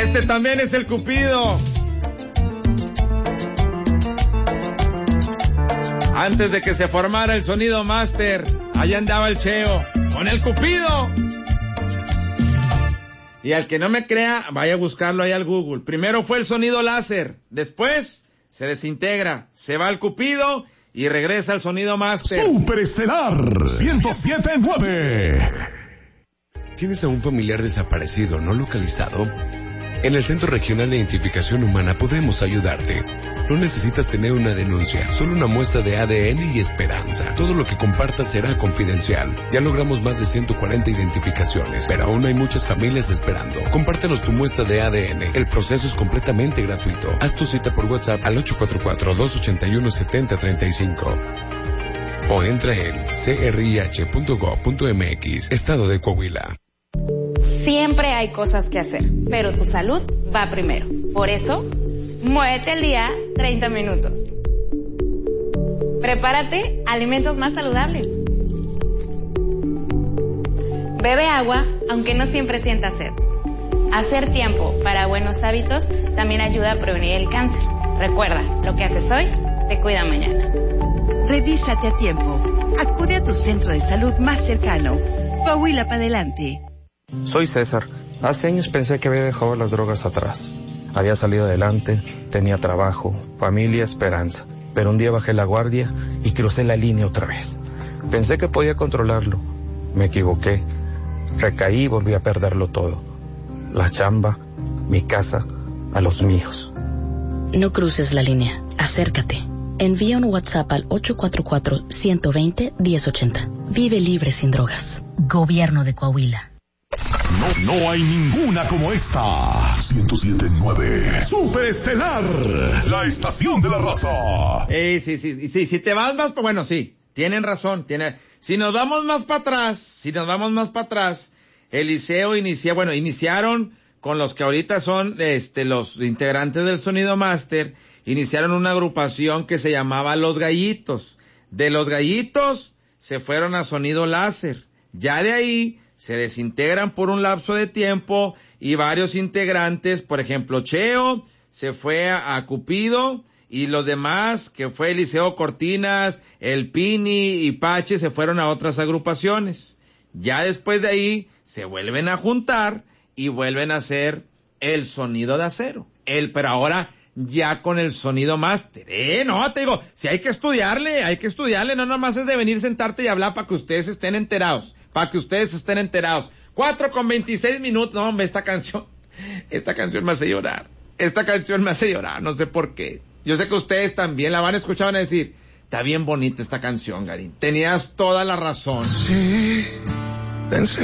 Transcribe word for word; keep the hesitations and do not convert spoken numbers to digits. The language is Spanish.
Este también es el Cupido. Antes de que se formara el sonido máster, allá andaba el Cheo con el Cupido. Y al que no me crea, vaya a buscarlo ahí al Google. Primero fue el sonido láser, después se desintegra, se va al Cupido y regresa al sonido máster. Superestelar ciento siete punto nueve. ¿Tienes a un familiar desaparecido no localizado? En el Centro Regional de Identificación Humana podemos ayudarte. No necesitas tener una denuncia, solo una muestra de A D N y esperanza. Todo lo que compartas será confidencial. Ya logramos más de ciento cuarenta identificaciones, pero aún hay muchas familias esperando. Compártenos tu muestra de A D N. El proceso es completamente gratuito. Haz tu cita por WhatsApp al ocho cuatro cuatro, dos ocho uno, siete cero tres cinco. O entra en c r i h punto gov punto m x, Estado de Coahuila. Siempre hay cosas que hacer, pero tu salud va primero. Por eso, muévete al día treinta minutos. Prepárate alimentos más saludables. Bebe agua, aunque no siempre sientas sed. Hacer tiempo para buenos hábitos también ayuda a prevenir el cáncer. Recuerda, lo que haces hoy te cuida mañana. Revísate a tiempo. Acude a tu centro de salud más cercano. Coahuila para adelante. Soy César. Hace años pensé que había dejado las drogas atrás. Había salido adelante, tenía trabajo, familia, esperanza. Pero un día bajé la guardia y crucé la línea otra vez. Pensé que podía controlarlo. Me equivoqué. Recaí y volví a perderlo todo. La chamba, mi casa, a los míos. No cruces la línea. Acércate. Envía un WhatsApp al ocho cuatro cuatro, uno dos cero, uno cero ocho cero. Vive libre sin drogas. Gobierno de Coahuila. No, no hay ninguna como esta. ciento siete punto nueve. Superestelar, la estación de la raza. Eh, sí, sí, sí, si te vas más, bueno, sí, tienen razón, tiene. Si nos vamos más para atrás, si nos vamos más para atrás, Eliseo inicia, bueno, iniciaron con los que ahorita son, este, los integrantes del Sonido Máster, iniciaron una agrupación que se llamaba Los Gallitos. De Los Gallitos se fueron a Sonido Láser. Ya de ahí se desintegran por un lapso de tiempo y varios integrantes, por ejemplo, Cheo se fue a, a Cupido y los demás, que fue Eliseo Cortinas, El Pini y Pache, se fueron a otras agrupaciones. Ya después de ahí se vuelven a juntar y vuelven a hacer el Sonido de Acero. El, pero ahora ya con el Sonido Máster. Eh, no, te digo, si hay que estudiarle, hay que estudiarle, no nomás es de venir, sentarte y hablar para que ustedes estén enterados. Para que ustedes estén enterados. Cuatro con veintiséis minutos. No, hombre, esta canción, esta canción me hace llorar. Esta canción me hace llorar, no sé por qué. Yo sé que ustedes también la van a escuchar, van a decir, está bien bonita esta canción, Garín. Tenías toda la razón. Sí, pensé